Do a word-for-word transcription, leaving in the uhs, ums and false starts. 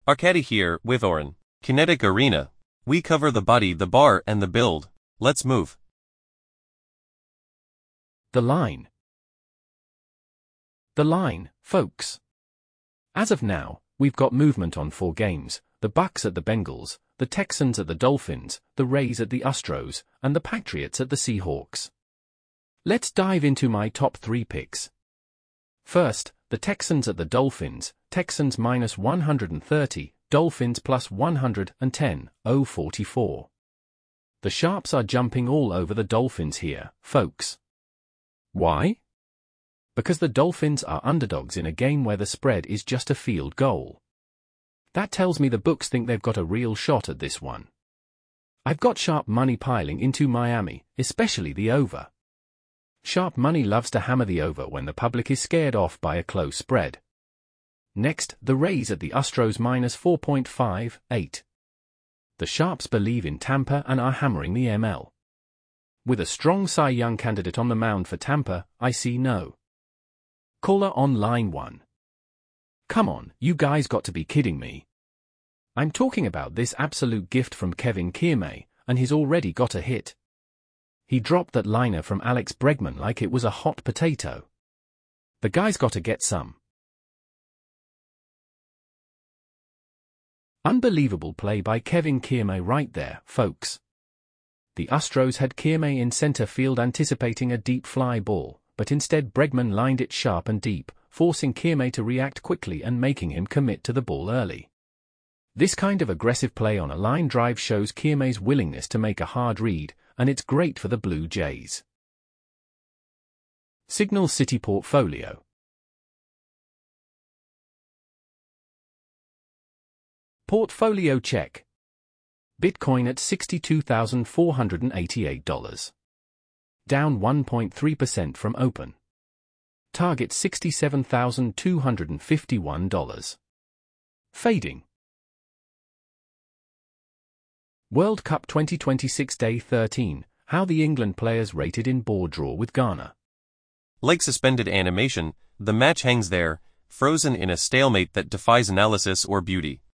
Arcady here, with Oren. Kinetic Arena. We cover the body, the bar, and the build. Let's move. The line. The line, folks. As of now, we've got movement on four games: the Bucks at the Bengals, the Texans at the Dolphins, the Rays at the Astros, and the Patriots at the Seahawks. Let's dive into my top three picks. First, the Texans at the Dolphins. Texans minus one hundred thirty, Dolphins plus one hundred ten, oh forty-four. The sharps are jumping all over the Dolphins here, folks. Why? Because the Dolphins are underdogs in a game where the spread is just a field goal. That tells me the books think they've got a real shot at this one. I've got sharp money piling into Miami, especially the over. Sharp money loves to hammer the over when the public is scared off by a close spread. Next, the Rays at the Astros minus four point five eight. The sharps believe in Tampa and are hammering the M L. With a strong Cy Young candidate on the mound for Tampa, I see no. Caller on line one. Come on, you guys got to be kidding me. I'm talking about this absolute gift from Kevin Kiermaier, and he's already got a hit. He dropped that liner from Alex Bregman like it was a hot potato. The guy's got to get some. Unbelievable play by Kevin Kiermaier right there, folks. The Astros had Kiermaier in center field anticipating a deep fly ball, but instead Bregman lined it sharp and deep, forcing Kiermaier to react quickly and making him commit to the ball early. This kind of aggressive play on a line drive shows Kiermaier's willingness to make a hard read, and it's great for the Blue Jays. Signal City Portfolio. Portfolio check. Bitcoin at sixty-two thousand four hundred eighty-eight dollars. Down one point three percent from open. Target sixty-seven thousand two hundred fifty-one dollars. Fading. World Cup twenty twenty-six Day thirteen, how the England players rated in board draw with Ghana. Like suspended animation, the match hangs there, frozen in a stalemate that defies analysis or beauty.